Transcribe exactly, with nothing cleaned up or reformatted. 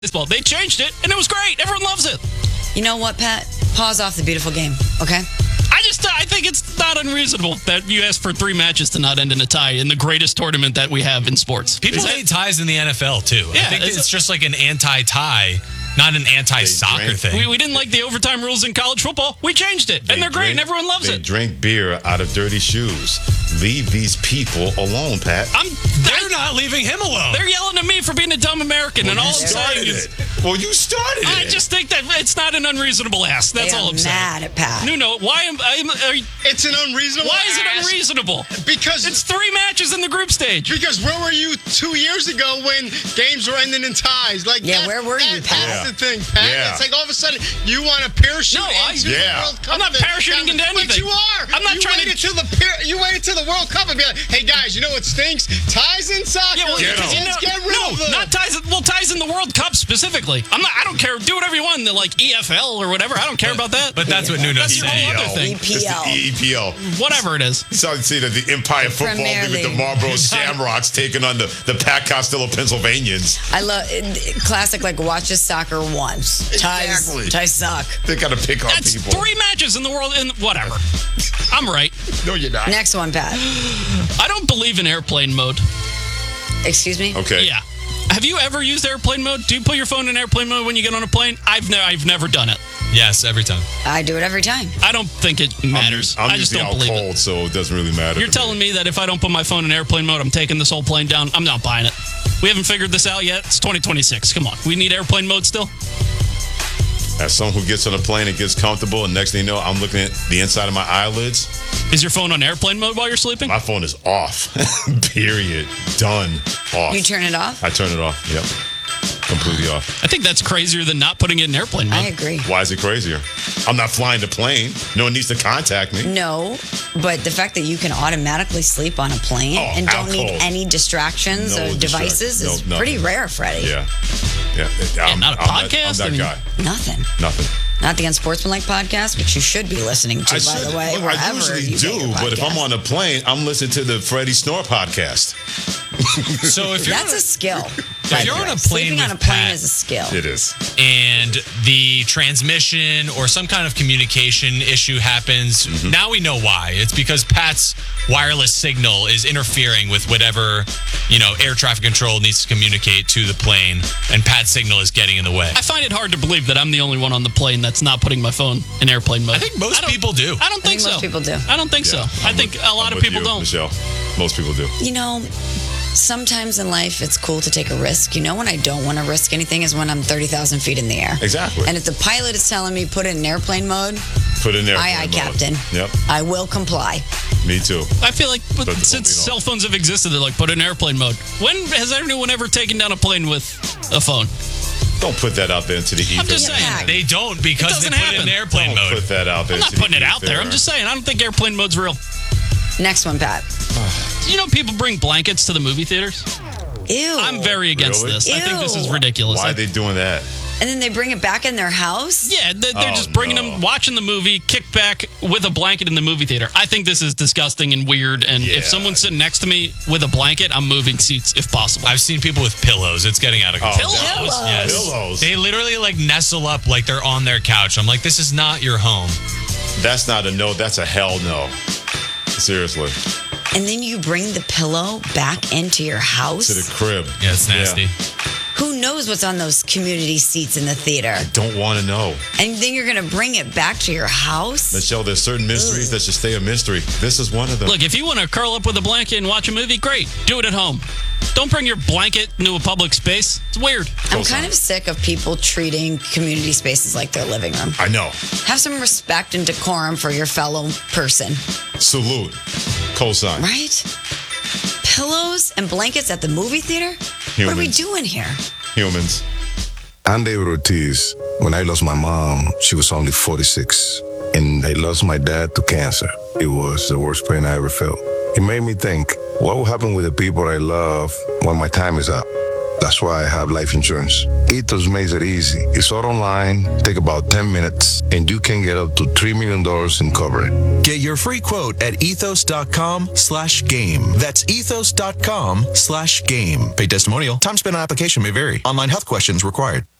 baseball. They changed it, and it was great. Everyone loves it. You know what, Pat? Pause off the beautiful game, okay? I just, I think it's not unreasonable that you ask for three matches to not end in a tie in the greatest tournament that we have in sports. People hate ties in the N F L, too. Yeah, I think it's, it's just like an anti-tie, not an anti-soccer thing. We, we didn't like the overtime rules in college football. We changed it, They and they're great, drink- and everyone loves they it. drink beer out of dirty shoes. Leave these people alone, Pat. I'm, They're not leaving him alone. They're yelling at me for being a dumb American, Well, and all you I'm started saying is, it. Well, you started I it. just think that it's not an unreasonable ask. That's They all are I'm saying. mad at Pat. Nuno, why am I? Are you, It's an unreasonable why is it ask unreasonable? Because It's three matches in the group stage. because where were you two years ago when games were ending in ties? Like Yeah, that- where were you, that- Pat? That's the thing, Pat. Yeah. It's like all of a sudden you want to parachute No, I- into Yeah. the World Cup. I'm not thing. parachuting into But anything. you are. I'm not you trying to- waited till the par- you waited till the World Cup and be like, hey guys, you know what stinks? Ties in soccer. Yeah, well, Get because, you them. Let's know, get rid no, of them. not ties. Well, ties in the World Cup specifically. I'm not. I don't care. Do whatever you want in the like E F L or whatever. I don't care about that. But that's what Nuno That's your said. whole other thing. E P L. It's the E P L. Whatever it is. You saw see that the Empire Football Premier League with the League. Marlboro Shamrocks taking on the, the Pat Costello Pennsylvanians. I love it, classic, like, watches soccer once. Ties, Exactly. ties suck. They got to pick on That's people. three matches in the world. In whatever. I'm right. No, you're not. Next one, Pat. I don't believe in airplane mode. Excuse me? Okay. Yeah. Have you ever used airplane mode? Do you put your phone in airplane mode when you get on a plane? I've never. I've never done it. Yes, every time. I do it every time. I don't think it matters. I'm I just usually don't out believe cold, it. so it doesn't really matter. You're to telling me that if I don't put my phone in airplane mode, I'm taking this whole plane down? I'm not buying it. We haven't figured this out yet. It's twenty twenty-six. Come on. We need airplane mode still? As someone who gets on a plane and gets comfortable, and next thing you know, I'm looking at the inside of my eyelids. Is your phone on airplane mode while you're sleeping? My phone is off. Period. Done. Off. You turn it off? I turn it off. Yep. Completely off. I think that's crazier than not putting it in airplane mode. I agree. Why is it crazier? I'm not flying the plane. No one needs to contact me. No, but the fact that you can automatically sleep on a plane Oh, and out don't need cold. any distractions No or devices distraction. is No, pretty nothing. rare, Freddie. Yeah. Yeah. I'm, not a I'm podcast? That, I'm I that mean- guy. Nothing. Nothing. Not the Unsportsmanlike podcast, which you should be listening to, I by should- the way, well, wherever I usually you get do, your but if I'm podcast. on a plane, I'm listening to the Freddie Snore podcast. So if you're That's on a skill. If you're on a plane Sleeping on a with plane Pat- is a skill. It is. and the transmission or some kind of communication issue happens, Mm-hmm. now we know why. It's because Pat's wireless signal is interfering with whatever, you know, air traffic control needs to communicate to the plane, and Pat's signal is getting in the way. I find it hard to believe that I'm the only one on the plane that's not putting my phone in airplane mode. I think most I don't- people do. I don't think, think most so. people do. I don't think Yeah, so. I I'm think with- a lot I'm of with people you, don't. Michelle. Most people do. You know, sometimes in life it's cool to take a risk. You know when I don't want to risk anything is when I'm thirty thousand feet in the air. Exactly. And if the pilot is telling me put it in airplane mode, Put in there. aye, aye, Captain. Yep. I will comply. Me too. I feel like but But the since phone, you know. cell phones have existed, they're like put in airplane mode. When has anyone ever taken down a plane with a phone? Don't put that out there into the ether. I'm just Yeah, saying. Pat. They don't because they doesn't put it in happen. airplane Don't mode. put that out there. I'm not into the putting it out there. ether. I'm just saying. I don't think airplane mode's real. Next one, Pat. You know, people bring blankets to the movie theaters. Ew. I'm very against Really? this. I think this is Ew. ridiculous. Why I- are they doing that? And then they bring it back in their house? Yeah, they're, they're Oh, just bringing no. them, watching the movie, kick back with a blanket in the movie theater. I think this is disgusting and weird. And Yeah. if someone's sitting next to me with a blanket, I'm moving seats if possible. I've seen people with pillows. It's getting out of control. Oh, Pillows? Yes. Pillows. They literally like nestle up like they're on their couch. I'm like, this is not your home. That's not a no. That's a hell no. Seriously. And then you bring the pillow back into your house? To the crib. Yeah, it's nasty. Who knows what's on those community seats in the theater? Don't want to know. And then you're going to bring it back to your house? Michelle, there's certain mysteries that should stay a mystery. This is one of them. Look, if you want to curl up with a blanket and watch a movie, great. Do it at home. Don't bring your blanket into a public space. It's weird. I'm Goes kind on. of sick of people treating community spaces like their living room. I know. Have some respect and decorum for your fellow person, Salute. Cosign. right? Pillows and blankets at the movie theater? What are we Humans. doing here? Humans. I'm David Ortiz. When I lost my mom, she was only forty-six. And I lost my dad to cancer. It was the worst pain I ever felt. It made me think, what will happen with the people I love when my time is up? That's why I have life insurance. Ethos makes it easy. It's all online, take about ten minutes, and you can get up to three million dollars in coverage. Get your free quote at ethos.com slash game. That's ethos.com slash game. Paid testimonial. Time spent on application may vary. Online health questions required.